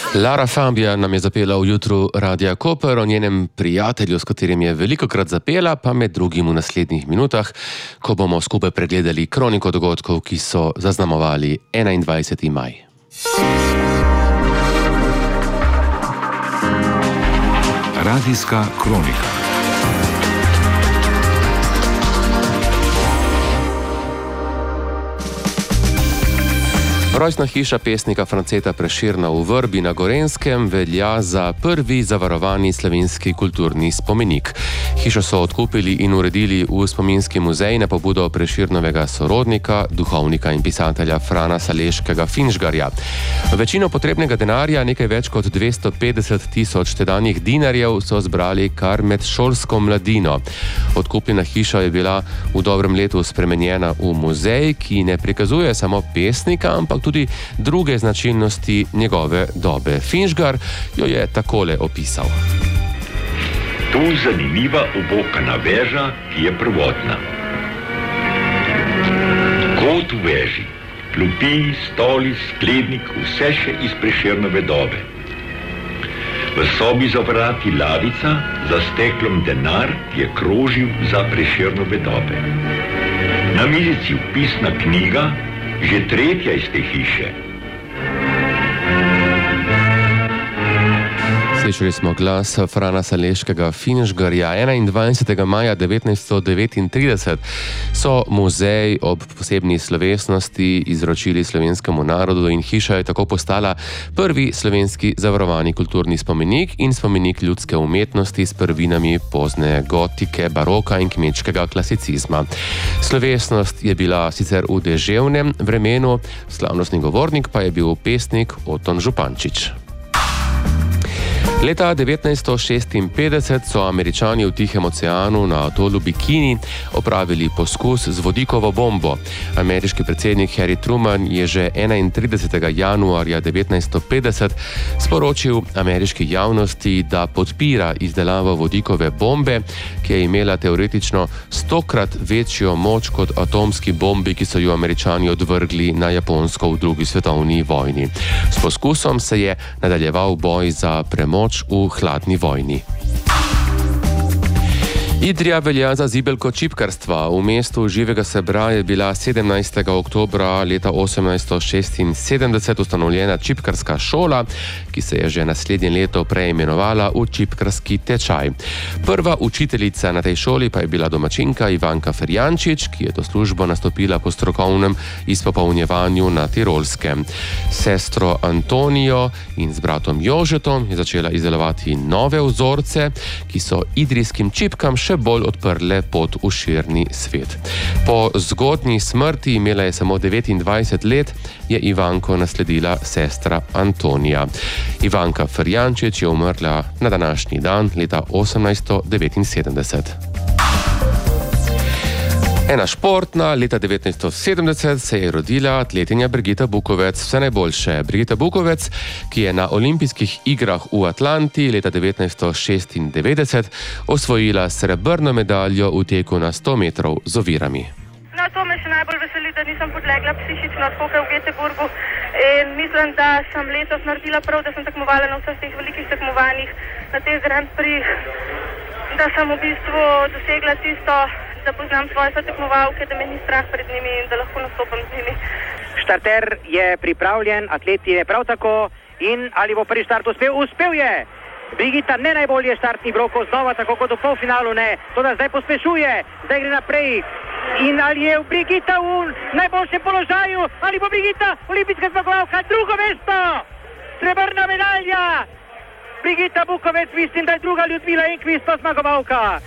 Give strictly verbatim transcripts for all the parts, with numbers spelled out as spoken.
Lara Fabia nam je zapela v jutru Radia Koper, o njenem prijatelju, s katerim je velikokrat zapela, pa med drugim v naslednjih minutah, ko bomo skupaj pregledali kroniko dogodkov, ki so zaznamovali enaindvajseti maj. Radijska kronika. Rojstna hiša pesnika Franceta Prešerna v Vrbi na Gorenjskem velja za prvi zavarovani slovenski kulturni spomenik. Hišo so odkupili in uredili v spominski muzej na pobudo Prešernovega sorodnika, duhovnika in pisatelja Frana Saleškega Finžgarja. Večino potrebnega denarja, nekaj več kot dvesto petdeset tisoč tedanjih dinarjev, so zbrali kar med šolsko mladino. Odkupljena hiša je bila v dobrem letu spremenjena v muzej, ki ne prikazuje samo pesnika, ampak tudi druge značilnosti njegove dobe. Finžgar jo je takole opisal. Tu zanimiva obokana veža, ki je prvotna. Kot v veži, klopi, stoli, sklednik, vse še iz Prešernove dobe. V sobi za vrati lavica, za steklom denar, ki je krožil za Prešernove dobe. Na mizici vpisna knjiga, že tretja iz te hiše. Slišali smo glas Frana Saleškega Finžgarja. enaindvajsetega maja devetnajststo devetintrideset so muzej ob posebni slovesnosti izročili slovenskemu narodu in hiša je tako postala prvi slovenski zavarovani kulturni spomenik in spomenik ljudske umetnosti s prvinami pozne gotike, baroka in kmečkega klasicizma. Slovesnost je bila sicer v deževnem vremenu, slavnostni govornik pa je bil pesnik Oton Župančič. Leta devetnajststo šestinpetdeset so Američani v Tihem oceanu na atolu Bikini opravili poskus z vodikovo bombo. Ameriški predsednik Harry Truman je že enaintridesetega januarja devetnajststo petdeset sporočil ameriški javnosti, da podpira izdelavo vodikove bombe, ki je imela teoretično stokrat večjo moč kot atomski bombi, ki so jo Američani odvrgli na Japonsko v drugi svetovni vojni. S poskusom se je nadaljeval boj za premoč v hladni vojni. Idrija velja za zibelko čipkarstva. V mestu živega srebra je bila sedemnajstega oktobra leta osemnajststo šestinsedemdeset ustanovljena čipkarska šola, ki se je že naslednje leto preimenovala v čipkarski tečaj. Prva učiteljica na tej šoli pa je bila domačinka Ivanka Ferjančič, ki je to službo nastopila po strokovnem izpopolnjevanju na Tirolskem. Sestro Antonijo in z bratom Jožetom je začela izdelovati nove vzorce, ki so idrijskim čipkam še bolj odprle pot v širni svet. Po zgodnji smrti, imela je samo devetindvajset let, je Ivanko nasledila sestra Antonija. Ivanka Ferjančič je umrla na današnji dan leta osemnajststo devetinsedemdeset. Ena športna, leta devetnajststo sedemdeset se je rodila atletinja Brigita Bukovec. Vse najboljše. Brigita Bukovec, ki je na olimpijskih igrah v Atlanti leta devetnajststo šestindevetdeset osvojila srebrno medaljo v teku na sto metrov z ovirami. No, to me še najbolj veseli, da nisem podlegla psihično tako v Göteborgu. In mislim, da sem letos naredila prav, da sem tekmovala na vseh teh velikih tekmovanjih, na teh Grand Prix, da sem v bistvu dosegla tisto, da poznam svoje sotekmovalke, da me ni strah pred njimi in da lahko nastopam z njimi. Štarter je pripravljen, atlet je prav tako in ali bo prvi štart uspel? Uspel je! Brigita ne najbolje štartni broko, znova tako kot v polfinalu ne, to da zdaj pospešuje, zdaj gre naprej. In ali je Brigita v najboljšem položaju, ali bo Brigita olimpijska zmagovalka, drugo mesto! Srebrna medalja! Brigita Bukovec, mislim, da je druga Ljudmila Enquist zmagovalka.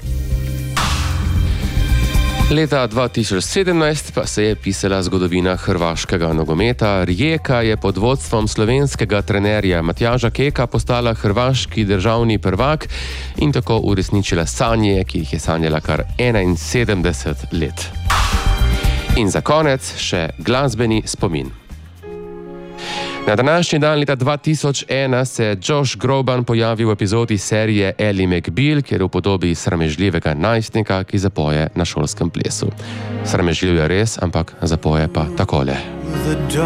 Leta dva tisoč sedemnajst pa se je pisala zgodovina hrvaškega nogometa. Rijeka je pod vodstvom slovenskega trenerja Matjaža Keka postala hrvaški državni prvak in tako uresničila sanje, ki jih je sanjala kar enainsedemdeset let. In za konec še glasbeni spomin. Na današnji dan leta dva tisoč ena se Josh Groban pojavi v epizodi serije Ally McBeal, kjer v podobi sramežljivega najstnika, ki zapoje na šolskem plesu. Sramežljiv je res, ampak zapoje pa takole.